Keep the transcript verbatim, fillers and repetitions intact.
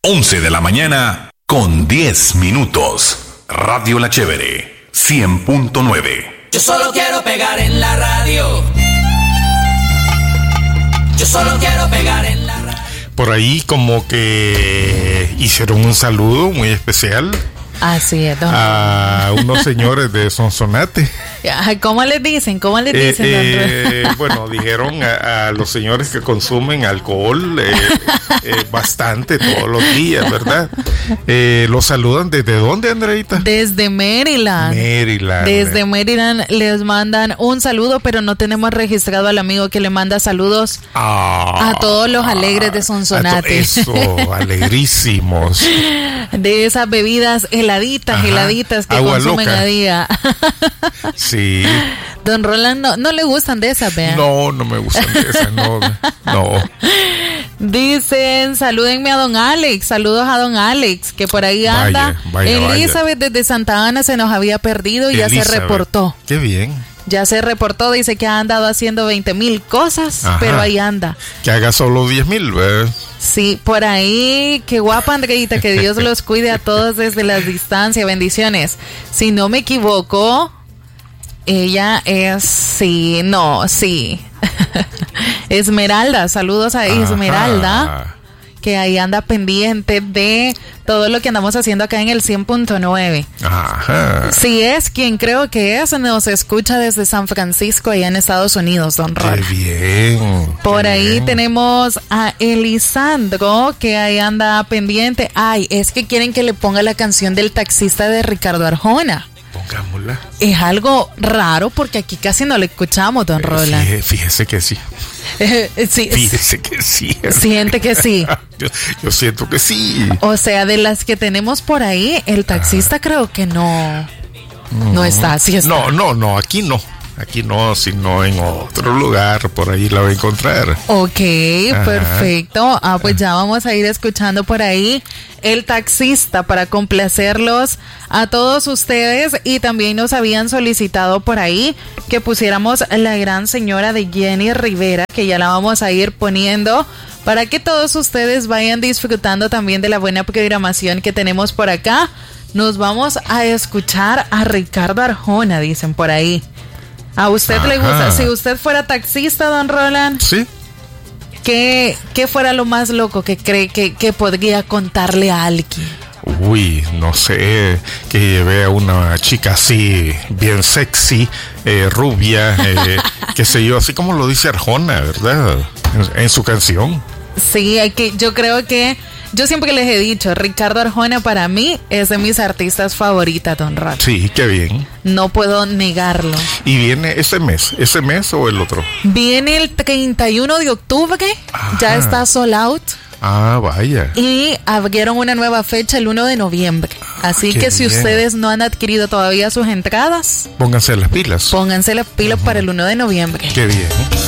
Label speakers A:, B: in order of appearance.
A: once de la mañana con diez minutos. Radio La Chévere, cien punto nueve.
B: Yo solo quiero pegar en la radio. Yo solo quiero pegar en la radio.
C: Por ahí como que hicieron un saludo muy especial.
D: Así es, don
C: a unos señores de Sonsonate.
D: ¿Cómo les dicen? ¿Cómo les dicen?
C: Eh, eh, bueno, dijeron a, a los señores que consumen alcohol eh, eh, bastante todos los días, ¿verdad? Eh, los saludan ¿desde dónde, Andreita?
D: Desde Maryland.
C: Maryland.
D: Desde Maryland les mandan un saludo, pero no tenemos registrado al amigo que le manda saludos
C: ah,
D: a todos los alegres de Sonsonate.
C: Eso, alegrísimos.
D: De esas bebidas heladitas,
C: Ajá.
D: heladitas que
C: Agua
D: consumen
C: loca.
D: a día.
C: Sí.
D: Don Roland, no, no le gustan de esas, vean.
C: No, no me gustan de esas, no, no.
D: Dicen, salúdenme a don Alex, saludos a don Alex, que por ahí anda.
C: Vaya, vaya,
D: Elizabeth
C: vaya.
D: desde Santa Ana se nos había perdido y
C: Elizabeth.
D: ya se reportó.
C: Qué bien.
D: Ya se reportó, dice que ha andado haciendo veinte mil cosas,
C: Ajá.
D: pero ahí anda.
C: Que haga solo diez mil, ¿verdad?
D: Sí, por ahí, qué guapa Andreita, que Dios los cuide a todos desde la distancia, bendiciones. Si no me equivoco, ella es, sí, no, sí. Esmeralda, saludos a Esmeralda.
C: Ajá.
D: Que ahí anda pendiente de todo lo que andamos haciendo acá en el cien punto nueve.
C: Ajá.
D: Si es quien creo que es, nos escucha desde San Francisco, allá en Estados Unidos, don Rol.
C: Qué bien.
D: Por
C: qué
D: ahí
C: bien.
D: tenemos a Elisandro, que ahí anda pendiente. Ay, es que quieren que le ponga la canción del taxista de Ricardo Arjona.
C: Pongámosla.
D: Es algo raro porque aquí casi no le escuchamos, don Roland.
C: Fíjese, fíjese que sí.
D: Sí,
C: Fíjese que sí.
D: siente que sí.
C: Yo, yo siento que sí.
D: O sea, de las que tenemos por ahí, el taxista creo que no, no está, sí está.
C: No, no, no, aquí no. Aquí no, sino en otro lugar, por ahí la va a encontrar.
D: Ok,
C: Ajá.
D: perfecto. Ah, pues ya vamos a ir escuchando por ahí el taxista para complacerlos a todos ustedes. Y también nos habían solicitado por ahí que pusiéramos la gran señora de Jenny Rivera, que ya la vamos a ir poniendo para que todos ustedes vayan disfrutando también de la buena programación que tenemos por acá. Nos vamos a escuchar a Ricardo Arjona, dicen por ahí. ¿A usted
C: Ajá.
D: le gusta? Si usted fuera taxista, don Roland,
C: Sí.
D: ¿qué, qué fuera lo más loco que cree que, que podría contarle a alguien?
C: Uy, no sé, que lleve a una chica así, bien sexy, eh, rubia, eh, qué sé yo, así como lo dice Arjona, ¿verdad? En, en su canción.
D: Sí, hay que, yo creo que, yo siempre les he dicho, Ricardo Arjona para mí es de mis artistas favoritas, don Roland.
C: Sí, qué bien.
D: No puedo negarlo.
C: ¿Y viene ese mes? ¿Ese mes o el otro?
D: Viene el treinta y uno de octubre,
C: Ajá.
D: ya está sold out.
C: Ah, vaya.
D: Y abrieron una nueva fecha el uno de noviembre. Así
C: qué
D: que si
C: bien.
D: ustedes no han adquirido todavía sus entradas,
C: Pónganse las pilas.
D: pónganse las pilas para el uno de noviembre.
C: Qué bien.